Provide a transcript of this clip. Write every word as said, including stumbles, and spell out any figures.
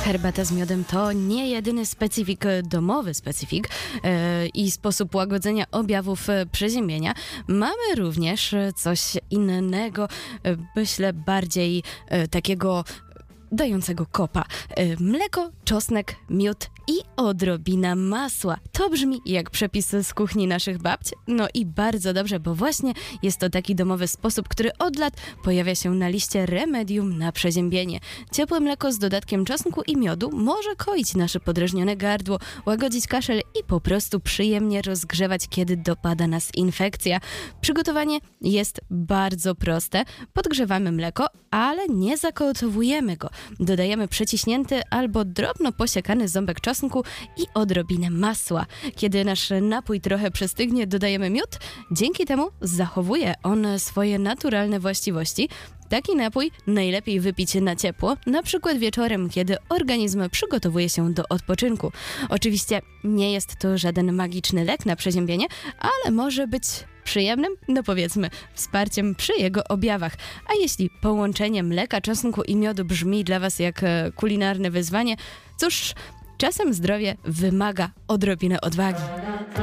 Herbata z miodem to nie jedyny specyfik, domowy specyfik e, i sposób łagodzenia objawów e, przeziębienia. Mamy również e, coś innego, e, myślę bardziej e, takiego dającego kopa. E, mleko, czosnek, miód i odrobina masła. To brzmi jak przepis z kuchni naszych babci. No i bardzo dobrze, bo właśnie jest to taki domowy sposób, który od lat pojawia się na liście remedium na przeziębienie. Ciepłe mleko z dodatkiem czosnku i miodu może koić nasze podrażnione gardło, łagodzić kaszel i po prostu przyjemnie rozgrzewać, kiedy dopada nas infekcja. Przygotowanie jest bardzo proste. Podgrzewamy mleko, ale nie zakotowujemy go. Dodajemy przeciśnięty albo drobno posiekany ząbek czosnku i odrobinę masła. Kiedy nasz napój trochę przestygnie, dodajemy miód. Dzięki temu zachowuje on swoje naturalne właściwości. Taki napój najlepiej wypić na ciepło, na przykład wieczorem, kiedy organizm przygotowuje się do odpoczynku. Oczywiście nie jest to żaden magiczny lek na przeziębienie, ale może być przyjemnym, no powiedzmy, wsparciem przy jego objawach. A jeśli połączenie mleka, czosnku i miodu brzmi dla Was jak kulinarne wyzwanie, cóż, czasem zdrowie wymaga odrobiny odwagi.